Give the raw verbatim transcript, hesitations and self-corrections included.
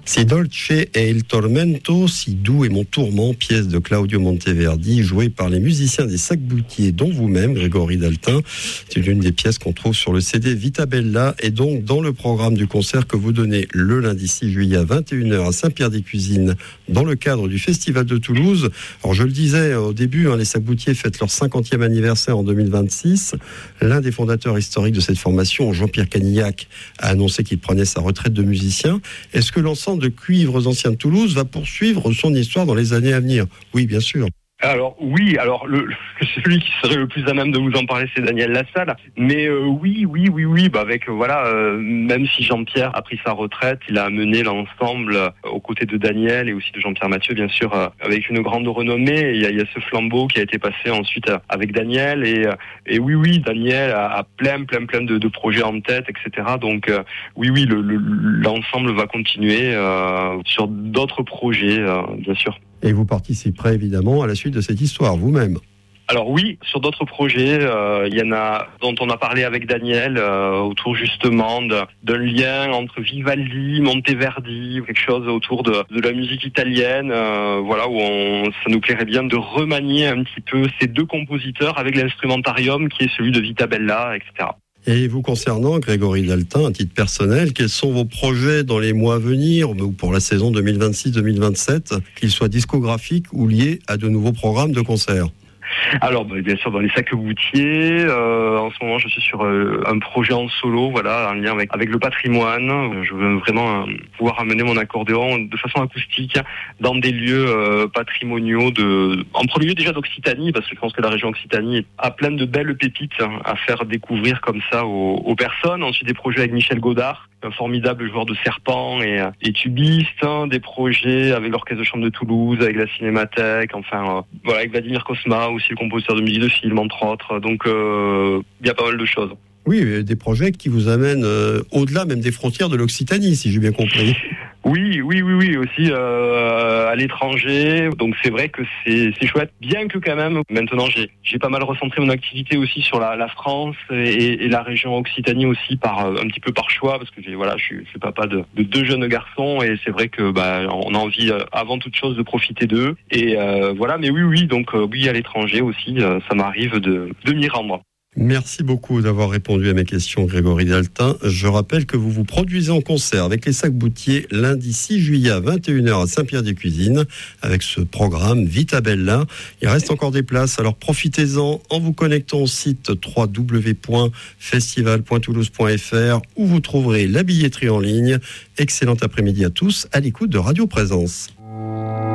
Si dolce è il tormento, si doux est mon tourment, pièce de Claudio Monteverdi, jouée par les musiciens des Sac-Boutier, dont vous-même, Grégory Daltin. C'est l'une des pièces qu'on trouve sur le C D Vita Bella et donc dans le programme du concert que vous donnez le lundi six juillet à vingt et une heures à Saint-Pierre-des-Cuisines dans le cadre du Festival de Toulouse. Alors je le disais au début, hein, les Sac-Boutier fêtent leur cinquantième anniversaire en deux mille vingt-six. L'un des fondateurs historiques de cette formation, Jean-Pierre Canillac, a annoncé qu'il prenait sa retraite de musicien. Est-ce que l'ensemble de Cuivres Anciens de Toulouse va poursuivre son histoire dans les années à venir? Oui, bien sûr. Alors oui, alors le, celui qui serait le plus à même de vous en parler, c'est Daniel Lassalle. Mais euh, oui, oui, oui, oui, bah avec euh, voilà, euh, même si Jean-Pierre a pris sa retraite, il a mené l'ensemble euh, aux côtés de Daniel et aussi de Jean-Pierre Mathieu, bien sûr, euh, avec une grande renommée. Il y, a, il y a ce flambeau qui a été passé ensuite euh, avec Daniel et, euh, et oui, oui, Daniel a, a plein, plein, plein de, de projets en tête, et cetera. Donc euh, oui, oui, le, le, l'ensemble va continuer euh, sur d'autres projets, euh, bien sûr. Et vous participerez évidemment à la suite de cette histoire, vous-même. Alors oui, sur d'autres projets, euh, il y en a dont on a parlé avec Daniel euh, autour justement de, d'un lien entre Vivaldi, Monteverdi, quelque chose autour de, de la musique italienne, euh, voilà où on, ça nous plairait bien de remanier un petit peu ces deux compositeurs avec l'instrumentarium qui est celui de Vita Bella, et cetera. Et vous concernant, Grégory Daltin, à titre personnel, quels sont vos projets dans les mois à venir, ou pour la saison deux mille vingt-six deux mille vingt-sept, qu'ils soient discographiques ou liés à de nouveaux programmes de concerts? Alors bah, bien sûr dans les Sac-Boutier, euh, en ce moment je suis sur euh, un projet en solo, voilà, en lien avec, avec le patrimoine. Je veux vraiment euh, pouvoir amener mon accordéon de façon acoustique dans des lieux euh, patrimoniaux de, en premier lieu déjà d'Occitanie, parce que je pense que la région Occitanie a plein de belles pépites à faire découvrir comme ça aux, aux personnes. Ensuite des projets avec Michel Godard, un formidable joueur de serpent et, et tubiste, hein, des projets avec l'Orchestre de Chambre de Toulouse, avec la Cinémathèque, enfin euh, voilà, avec Vladimir Cosma, aussi le compositeur de musique de film entre autres, donc il euh, y a pas mal de choses. Oui, des projets qui vous amènent euh, au-delà même des frontières de l'Occitanie, si j'ai bien compris. Oui, oui, oui, oui, aussi euh, à l'étranger. Donc c'est vrai que c'est, c'est chouette. Bien que quand même, maintenant j'ai, j'ai pas mal recentré mon activité aussi sur la, la France et, et la région Occitanie aussi par un petit peu par choix, parce que j'ai, voilà, je suis, je suis papa de, de deux jeunes garçons et c'est vrai que bah on a envie avant toute chose de profiter d'eux. Et euh, voilà, mais oui, oui, donc oui à l'étranger aussi, ça m'arrive de, de m'y rendre. Merci beaucoup d'avoir répondu à mes questions, Grégory Daltin. Je rappelle que vous vous produisez en concert avec les Sac-Boutier lundi six juillet à vingt et une heures à Saint-Pierre-des-Cuisines avec ce programme Vita Bella. Il reste encore des places, alors profitez-en en vous connectant au site w w w point festival point toulouse point f r où vous trouverez la billetterie en ligne. Excellent après-midi à tous à l'écoute de Radio Présence.